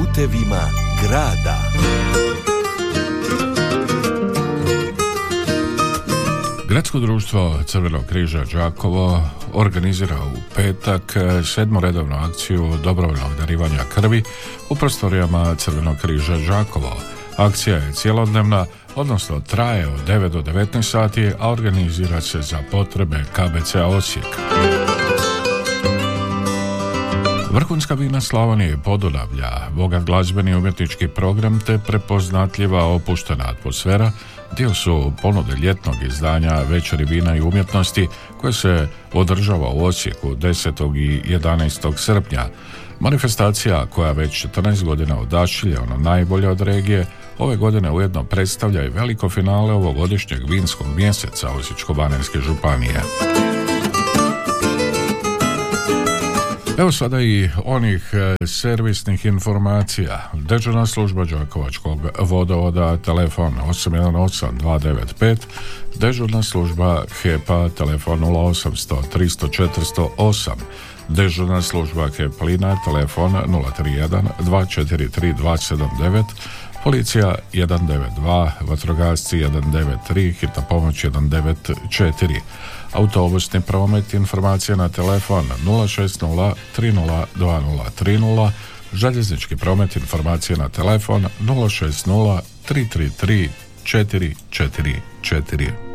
putevima grada. Gradsko društvo Crvenog križa Đakovo organizira u petak 7. redovnu akciju dobrovoljnog darivanja krvi u prostorijama Crvenog križa Đakovo. Akcija je cjelodnevna, odnosno traje od 9 do 19 sati, a organizira se za potrebe KBC-a Osijek. Vrhunska vina Slavonije i Podunavlja, bogat glazbeni i umjetnički program te prepoznatljiva opuštena atmosfera dio su ponude ljetnog izdanja Večeri vina i umjetnosti koje se održava u Osijeku 10. i 11. srpnja. Manifestacija koja već 14 godina odašilje ono najbolje od regije, ove godine ujedno predstavlja i veliko finale ovogodišnjeg vinskog mjeseca Osječko-baranjske županije. Evo sada i onih servisnih informacija. Dežurna služba Đakovačkog vodovoda, telefon 818-295, dežurna služba HEP-a, telefon 0800 300 408, dežurna služba HEP plina, telefon 031 243 279, policija 192, vatrogasci 193, hitna pomoć 194. Autobusni promet, informacije na telefon 060 30 2030, željeznički promet, informacije na telefon 060 333 444.